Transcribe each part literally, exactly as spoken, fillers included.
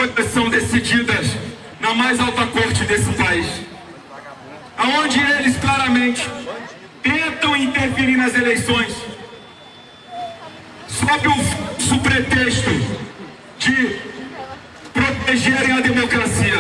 coisas são decididas na mais alta corte desse país, aonde eles claramente tentam interferir nas eleições sob o falso pretexto de protegerem a democracia.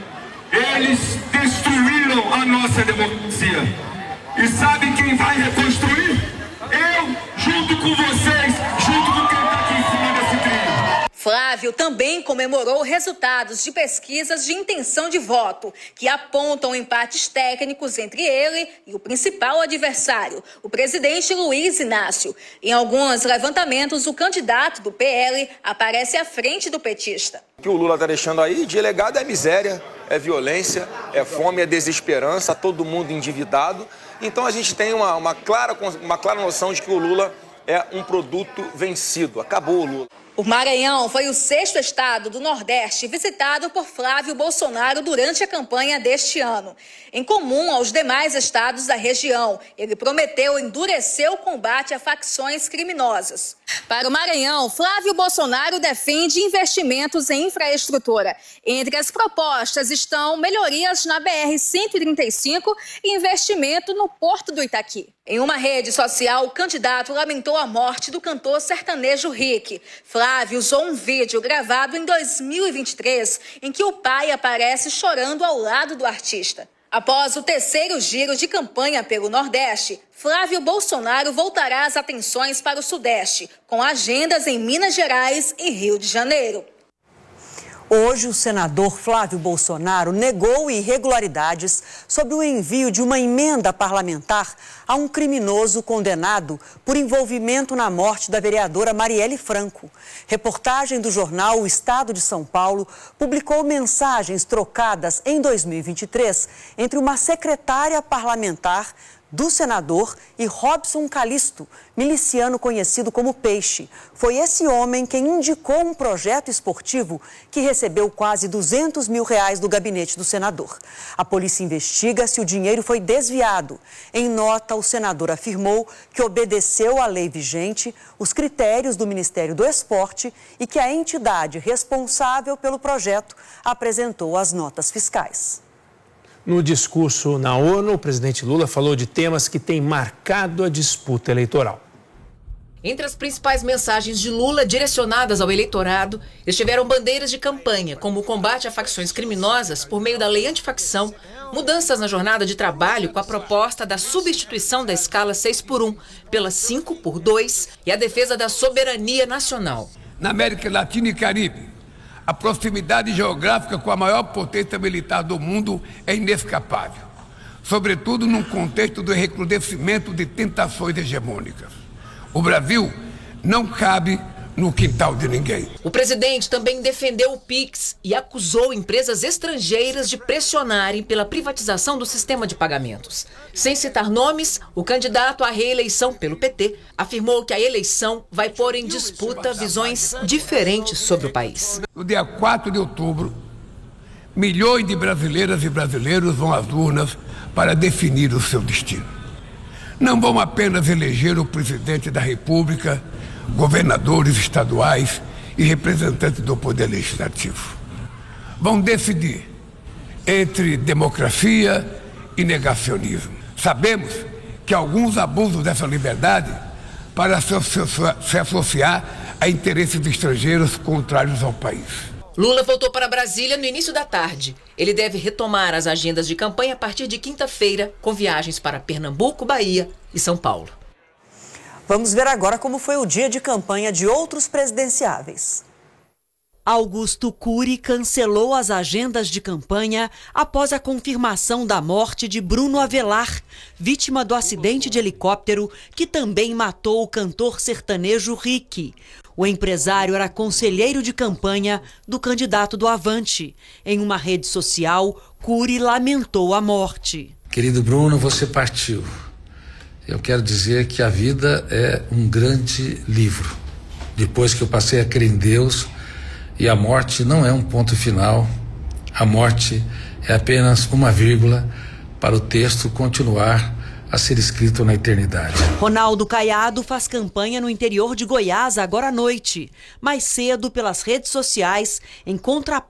Eles destruíram a nossa democracia. E sabe quem vai reconstruir? Eu, junto com vocês, junto com quem está aqui em cima desse trilho. Flávio também comemorou resultados de pesquisas de intenção de voto, que apontam empates técnicos entre ele e o principal adversário, o presidente Luiz Inácio. Em alguns levantamentos, o candidato do P L aparece à frente do petista. O que o Lula está deixando aí de legado é miséria, é violência, é fome, é desesperança, todo mundo endividado. Então a gente tem uma, uma, clara, uma clara noção de que o Lula é um produto vencido. Acabou o Lula. O Maranhão foi o sexto estado do Nordeste visitado por Flávio Bolsonaro durante a campanha deste ano. Em comum aos demais estados da região, ele prometeu endurecer o combate a facções criminosas. Para o Maranhão, Flávio Bolsonaro defende investimentos em infraestrutura. Entre as propostas estão melhorias na B R cento e trinta e cinco e investimento no Porto do Itaqui. Em uma rede social, o candidato lamentou a morte do cantor sertanejo Rick. Flávio usou um vídeo gravado em dois mil e vinte e três, em que o pai aparece chorando ao lado do artista. Após o terceiro giro de campanha pelo Nordeste, Flávio Bolsonaro voltará as atenções para o Sudeste, com agendas em Minas Gerais e Rio de Janeiro. Hoje, o senador Flávio Bolsonaro negou irregularidades sobre o envio de uma emenda parlamentar a um criminoso condenado por envolvimento na morte da vereadora Marielle Franco. Reportagem do jornal O Estado de São Paulo publicou mensagens trocadas em dois mil e vinte e três entre uma secretária parlamentar do senador e Robson Calisto, miliciano conhecido como Peixe. Foi esse homem quem indicou um projeto esportivo que recebeu quase duzentos mil reais do gabinete do senador. A polícia investiga se o dinheiro foi desviado. Em nota, o senador afirmou que obedeceu à lei vigente, os critérios do Ministério do Esporte e que a entidade responsável pelo projeto apresentou as notas fiscais. No discurso na ONU, o presidente Lula falou de temas que têm marcado a disputa eleitoral. Entre as principais mensagens de Lula direcionadas ao eleitorado estiveram bandeiras de campanha, como o combate a facções criminosas por meio da lei antifacção, mudanças na jornada de trabalho com a proposta da substituição da escala seis por um pela cinco por dois e a defesa da soberania nacional. Na América Latina e Caribe, a proximidade geográfica com a maior potência militar do mundo é inescapável, sobretudo num contexto do recrudescimento de tentações hegemônicas. O Brasil não cabe no quintal de ninguém. O presidente também defendeu o Pix e acusou empresas estrangeiras de pressionarem pela privatização do sistema de pagamentos. Sem citar nomes, o candidato à reeleição pelo P T afirmou que a eleição vai pôr em disputa visões diferentes sobre o país. No dia quatro de outubro, milhões de brasileiras e brasileiros vão às urnas para definir o seu destino. Não vão apenas eleger o presidente da República, governadores estaduais e representantes do poder legislativo. Vão decidir entre democracia e negacionismo. Sabemos que alguns abusam dessa liberdade para se associar a interesses estrangeiros contrários ao país. Lula voltou para Brasília no início da tarde. Ele deve retomar as agendas de campanha a partir de quinta-feira, com viagens para Pernambuco, Bahia e São Paulo. Vamos ver agora como foi o dia de campanha de outros presidenciáveis. Augusto Cury cancelou as agendas de campanha após a confirmação da morte de Bruno Avelar, vítima do acidente de helicóptero que também matou o cantor sertanejo Rick. O empresário era conselheiro de campanha do candidato do Avante. Em uma rede social, Cury lamentou a morte. Querido Bruno, você partiu. Eu quero dizer que a vida é um grande livro. Depois que eu passei a crer em Deus, e a morte não é um ponto final, a morte é apenas uma vírgula para o texto continuar a ser escrito na eternidade. Ronaldo Caiado faz campanha no interior de Goiás agora à noite. Mais cedo, pelas redes sociais, em contraponto